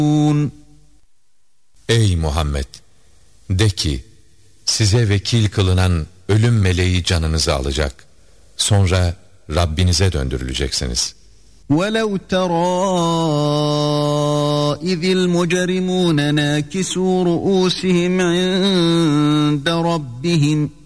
Ey Muhammed! De ki, size vekil kılınan ölüm meleği canınızı alacak. Sonra Rabbinize döndürüleceksiniz. وَلَوْ تَرَى إِذِ الْمُجْرِمُونَ نَاكِسُو رُؤُوسِهِمْ عِندَ رَبِّهِمْ